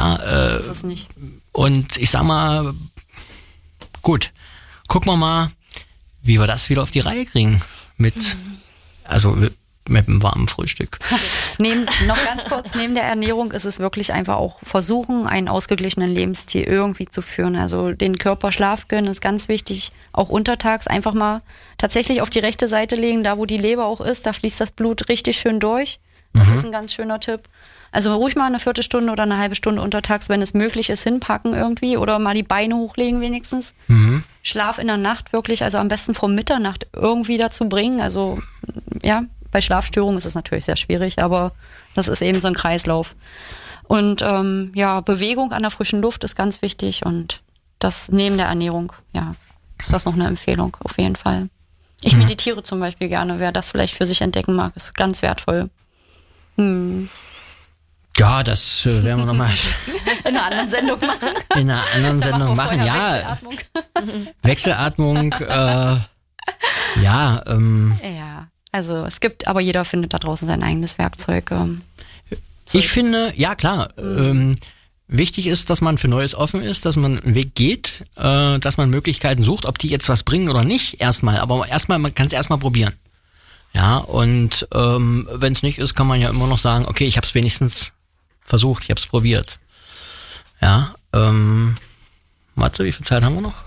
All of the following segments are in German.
Ja, das ist es nicht. Und ich sag mal, gut, gucken wir mal, wie wir das wieder auf die Reihe kriegen mit einem warmen Frühstück. Noch ganz kurz, neben der Ernährung ist es wirklich einfach auch versuchen, einen ausgeglichenen Lebensstil irgendwie zu führen. Also den Körper Schlaf gönnen ist ganz wichtig. Auch untertags einfach mal tatsächlich auf die rechte Seite legen, da wo die Leber auch ist, da fließt das Blut richtig schön durch. Das ist ein ganz schöner Tipp. Also ruhig mal eine Viertelstunde oder eine halbe Stunde untertags, wenn es möglich ist, hinpacken irgendwie oder mal die Beine hochlegen wenigstens. Schlaf in der Nacht wirklich, also am besten vor Mitternacht irgendwie dazu bringen. Also ja, bei Schlafstörungen ist es natürlich sehr schwierig, aber das ist eben so ein Kreislauf. Und Bewegung an der frischen Luft ist ganz wichtig und das neben der Ernährung, ja, ist das noch eine Empfehlung auf jeden Fall. Ich meditiere zum Beispiel gerne, wer das vielleicht für sich entdecken mag, ist ganz wertvoll. Ja, das werden wir nochmal in einer anderen Sendung machen. In einer anderen Sendung machen, ja. Wechselatmung, ja, also es gibt, aber jeder findet da draußen sein eigenes Werkzeug. Ich finde, ja klar, wichtig ist, dass man für Neues offen ist, dass man einen Weg geht, dass man Möglichkeiten sucht, ob die jetzt was bringen oder nicht, erstmal. Aber man kann es erstmal probieren. Ja, und wenn es nicht ist, kann man ja immer noch sagen, okay, ich habe es wenigstens versucht, ich habe es probiert. Ja, Matze, wie viel Zeit haben wir noch?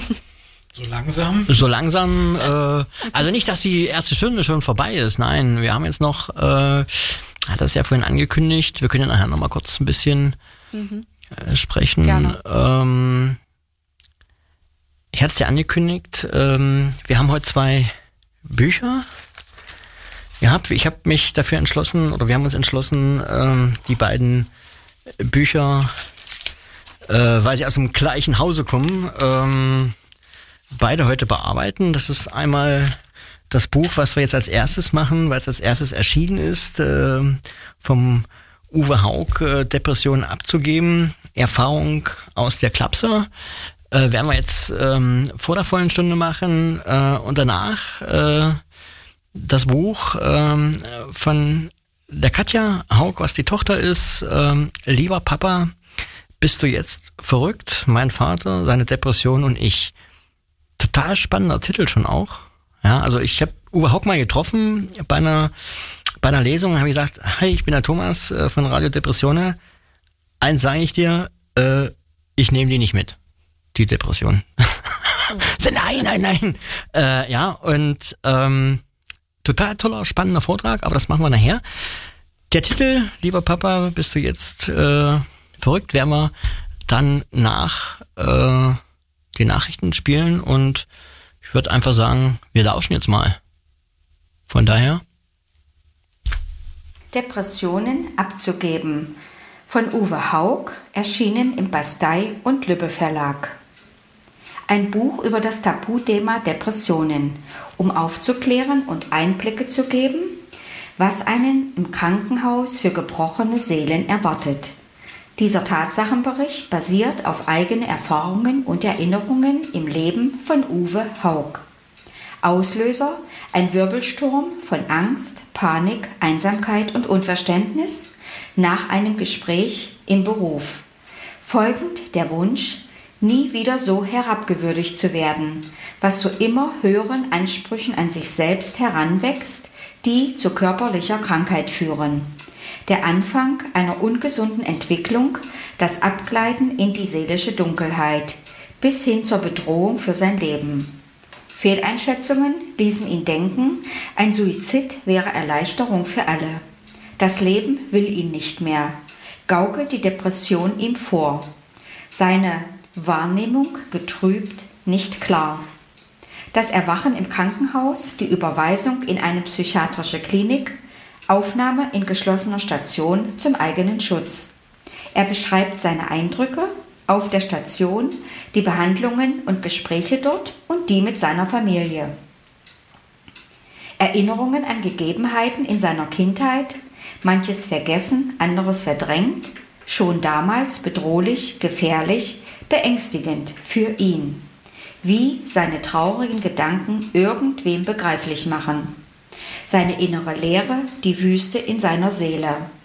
So langsam, also nicht, dass die erste Stunde schon vorbei ist, nein, wir haben jetzt noch, hat das ja vorhin angekündigt, wir können ja nachher nochmal kurz ein bisschen sprechen. Gerne. Ich hatte es ja angekündigt, wir haben heute 2 Bücher gehabt. Ich habe mich dafür entschlossen, oder wir haben uns entschlossen, die beiden Bücher, weil sie aus dem gleichen Hause kommen, beide heute bearbeiten. Das ist einmal das Buch, was wir jetzt als erstes machen, weil es als erstes erschienen ist, vom Uwe Haug, Depressionen abzugeben, Erfahrung aus der Klapse. Werden wir jetzt vor der vollen Stunde machen und danach das Buch von der Katja Haug, was die Tochter ist, Lieber Papa, bist du jetzt verrückt? Mein Vater, seine Depression und ich. Total spannender Titel schon auch. Ja, also ich habe Uwe Haug mal getroffen bei einer Lesung, habe ich gesagt, hi, ich bin der Thomas von Radio Depressione. Eins sage ich dir, ich nehme die nicht mit, die Depression. Nein. Ja, und total toller, spannender Vortrag, aber das machen wir nachher. Der Titel, Lieber Papa, bist du jetzt verrückt, werden wir dann nach die Nachrichten spielen und ich würde einfach sagen, wir lauschen jetzt mal. Von daher. Depressionen abzugeben. Von Uwe Haug, erschienen im Bastei und Lübbe Verlag. Ein Buch über das Tabuthema Depressionen, um aufzuklären und Einblicke zu geben, was einen im Krankenhaus für gebrochene Seelen erwartet. Dieser Tatsachenbericht basiert auf eigene Erfahrungen und Erinnerungen im Leben von Uwe Haug. Auslöser: ein Wirbelsturm von Angst, Panik, Einsamkeit und Unverständnis nach einem Gespräch im Beruf. Folgend der Wunsch, nie wieder so herabgewürdigt zu werden, was zu immer höheren Ansprüchen an sich selbst heranwächst, die zu körperlicher Krankheit führen. Der Anfang einer ungesunden Entwicklung, das Abgleiten in die seelische Dunkelheit, bis hin zur Bedrohung für sein Leben. Fehleinschätzungen ließen ihn denken, ein Suizid wäre Erleichterung für alle. Das Leben will ihn nicht mehr, gaukelt die Depression ihm vor. Seine Wahrnehmung getrübt, nicht klar. Das Erwachen im Krankenhaus, die Überweisung in eine psychiatrische Klinik, Aufnahme in geschlossener Station zum eigenen Schutz. Er beschreibt seine Eindrücke auf der Station, die Behandlungen und Gespräche dort und die mit seiner Familie. Erinnerungen an Gegebenheiten in seiner Kindheit, manches vergessen, anderes verdrängt, schon damals bedrohlich, gefährlich, beängstigend für ihn. Wie seine traurigen Gedanken irgendwem begreiflich machen. Seine innere Leere, die Wüste in seiner Seele.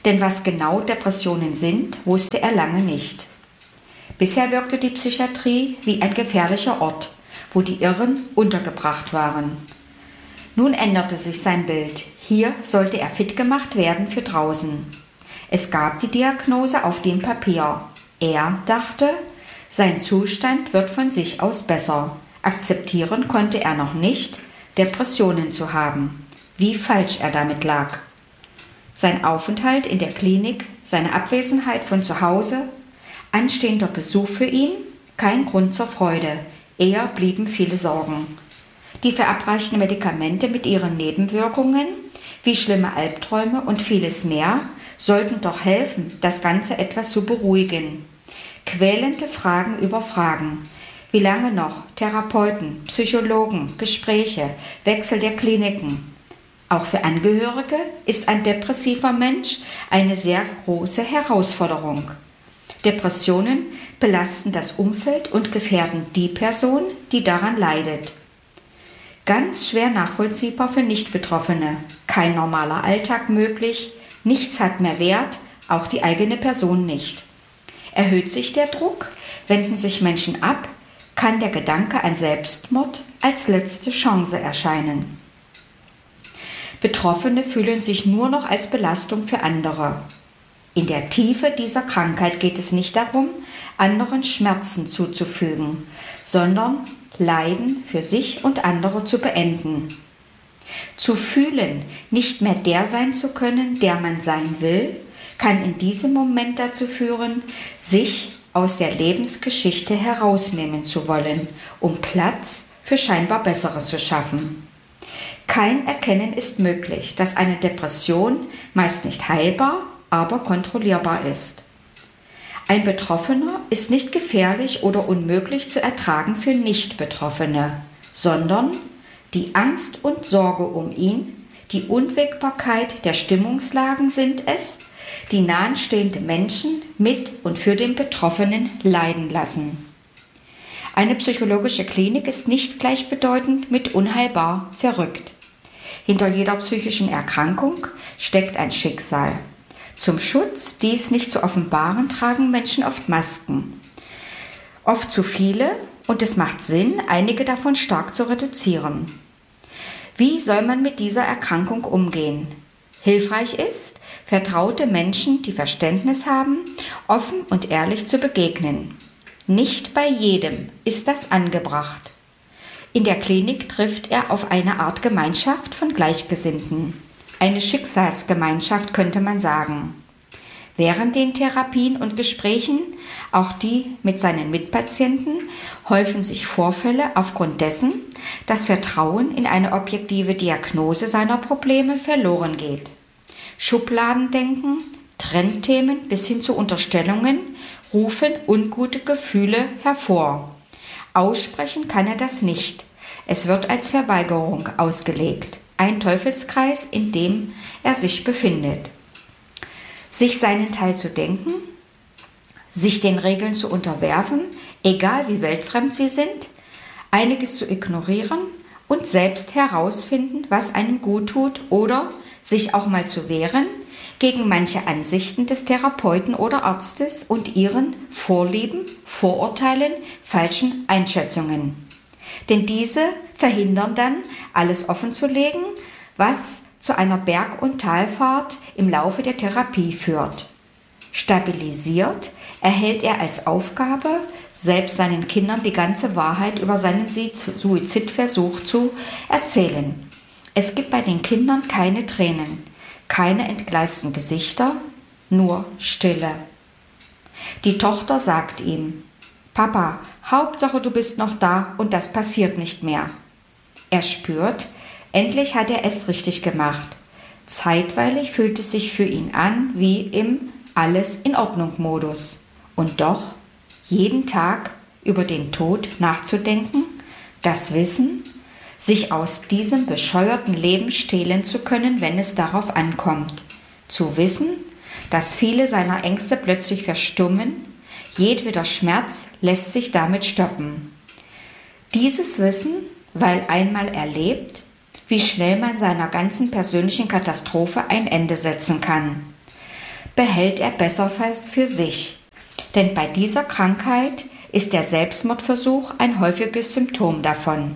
Denn was genau Depressionen sind, wusste er lange nicht. Bisher wirkte die Psychiatrie wie ein gefährlicher Ort, wo die Irren untergebracht waren. Nun änderte sich sein Bild. Hier sollte er fit gemacht werden für draußen. Es gab die Diagnose auf dem Papier. Er dachte, sein Zustand wird von sich aus besser. Akzeptieren konnte er noch nicht, Depressionen zu haben. Wie falsch er damit lag. Sein Aufenthalt in der Klinik, seine Abwesenheit von zu Hause, anstehender Besuch für ihn, kein Grund zur Freude, eher blieben viele Sorgen. Die verabreichten Medikamente mit ihren Nebenwirkungen, wie schlimme Albträume und vieles mehr, sollten doch helfen, das Ganze etwas zu beruhigen. Quälende Fragen über Fragen. Wie lange noch? Therapeuten, Psychologen, Gespräche, Wechsel der Kliniken. Auch für Angehörige ist ein depressiver Mensch eine sehr große Herausforderung. Depressionen belasten das Umfeld und gefährden die Person, die daran leidet. Ganz schwer nachvollziehbar für Nicht-Betroffene. Kein normaler Alltag möglich, nichts hat mehr Wert, auch die eigene Person nicht. Erhöht sich der Druck, wenden sich Menschen ab, kann der Gedanke an Selbstmord als letzte Chance erscheinen. Betroffene fühlen sich nur noch als Belastung für andere. In der Tiefe dieser Krankheit geht es nicht darum, anderen Schmerzen zuzufügen, sondern Leiden für sich und andere zu beenden. Zu fühlen, nicht mehr der sein zu können, der man sein will, kann in diesem Moment dazu führen, sich aus der Lebensgeschichte herausnehmen zu wollen, um Platz für scheinbar Besseres zu schaffen. Kein Erkennen ist möglich, dass eine Depression meist nicht heilbar, aber kontrollierbar ist. Ein Betroffener ist nicht gefährlich oder unmöglich zu ertragen für Nicht-Betroffene, sondern die Angst und Sorge um ihn, die Unwägbarkeit der Stimmungslagen sind es, die nahestehende Menschen mit und für den Betroffenen leiden lassen. Eine psychologische Klinik ist nicht gleichbedeutend mit unheilbar verrückt. Hinter jeder psychischen Erkrankung steckt ein Schicksal. Zum Schutz, dies nicht zu offenbaren, tragen Menschen oft Masken. Oft zu viele, und es macht Sinn, einige davon stark zu reduzieren. Wie soll man mit dieser Erkrankung umgehen? Hilfreich ist, vertraute Menschen, die Verständnis haben, offen und ehrlich zu begegnen. Nicht bei jedem ist das angebracht. In der Klinik trifft er auf eine Art Gemeinschaft von Gleichgesinnten. Eine Schicksalsgemeinschaft könnte man sagen. Während den Therapien und Gesprächen, auch die mit seinen Mitpatienten, häufen sich Vorfälle aufgrund dessen, dass Vertrauen in eine objektive Diagnose seiner Probleme verloren geht. Schubladendenken, Trendthemen bis hin zu Unterstellungen rufen ungute Gefühle hervor. Aussprechen kann er das nicht. Es wird als Verweigerung ausgelegt. Ein Teufelskreis, in dem er sich befindet. Sich seinen Teil zu denken, sich den Regeln zu unterwerfen, egal wie weltfremd sie sind, einiges zu ignorieren und selbst herausfinden, was einem gut tut oder sich auch mal zu wehren gegen manche Ansichten des Therapeuten oder Arztes und ihren Vorlieben, Vorurteilen, falschen Einschätzungen. Denn diese verhindern dann, alles offenzulegen, was zu einer Berg- und Talfahrt im Laufe der Therapie führt. Stabilisiert erhält er als Aufgabe, selbst seinen Kindern die ganze Wahrheit über seinen Suizidversuch zu erzählen. Es gibt bei den Kindern keine Tränen, keine entgleisten Gesichter, nur Stille. Die Tochter sagt ihm: Papa, Hauptsache du bist noch da und das passiert nicht mehr. Er spürt, endlich hat er es richtig gemacht. Zeitweilig fühlt es sich für ihn an wie im Alles-in-Ordnung-Modus. Und doch, jeden Tag über den Tod nachzudenken, das Wissen, sich aus diesem bescheuerten Leben stehlen zu können, wenn es darauf ankommt. Zu wissen, dass viele seiner Ängste plötzlich verstummen, jedweder Schmerz lässt sich damit stoppen. Dieses Wissen, weil einmal erlebt, wie schnell man seiner ganzen persönlichen Katastrophe ein Ende setzen kann. behält er besser für sich. Denn bei dieser Krankheit ist der Selbstmordversuch ein häufiges Symptom davon.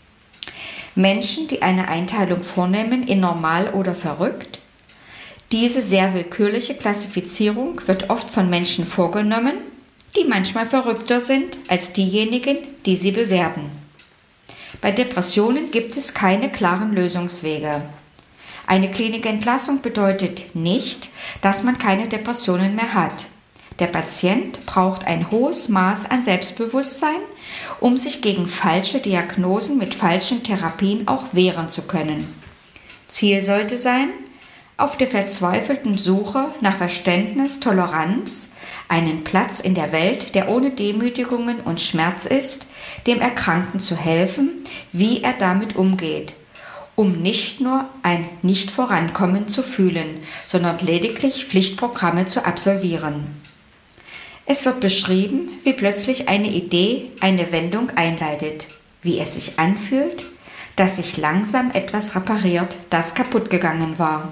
Menschen, die eine Einteilung vornehmen in normal oder verrückt, diese sehr willkürliche Klassifizierung wird oft von Menschen vorgenommen, die manchmal verrückter sind als diejenigen, die sie bewerten. Bei Depressionen gibt es keine klaren Lösungswege. Eine Klinikentlassung bedeutet nicht, dass man keine Depressionen mehr hat. Der Patient braucht ein hohes Maß an Selbstbewusstsein, um sich gegen falsche Diagnosen mit falschen Therapien auch wehren zu können. Ziel sollte sein, auf der verzweifelten Suche nach Verständnis, Toleranz, einen Platz in der Welt, der ohne Demütigungen und Schmerz ist, dem Erkrankten zu helfen, wie er damit umgeht, um nicht nur ein Nicht-Vorankommen zu fühlen, sondern lediglich Pflichtprogramme zu absolvieren. Es wird beschrieben, wie plötzlich eine Idee eine Wendung einleitet, wie es sich anfühlt, dass sich langsam etwas repariert, das kaputt gegangen war.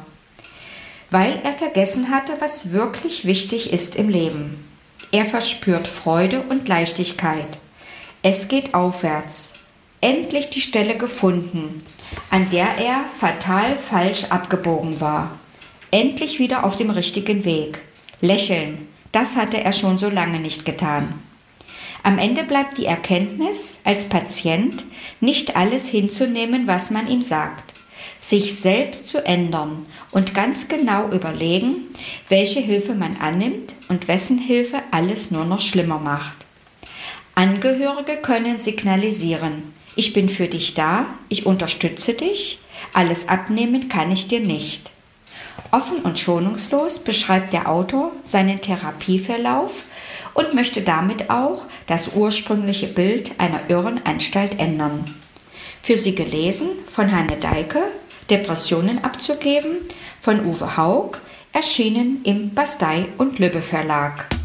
Weil er vergessen hatte, was wirklich wichtig ist im Leben. Er verspürt Freude und Leichtigkeit. Es geht aufwärts. Endlich die Stelle gefunden, an der er fatal falsch abgebogen war. Endlich wieder auf dem richtigen Weg. Lächeln, das hatte er schon so lange nicht getan. Am Ende bleibt die Erkenntnis, als Patient nicht alles hinzunehmen, was man ihm sagt, sich selbst zu ändern und ganz genau überlegen, welche Hilfe man annimmt und wessen Hilfe alles nur noch schlimmer macht. Angehörige können signalisieren: Ich bin für dich da, ich unterstütze dich, alles abnehmen kann ich dir nicht. Offen und schonungslos beschreibt der Autor seinen Therapieverlauf und möchte damit auch das ursprüngliche Bild einer Irrenanstalt ändern. Für Sie gelesen von Hanne Deike, Depressionen abzugeben, von Uwe Haug, erschienen im Bastei und Lübbe Verlag.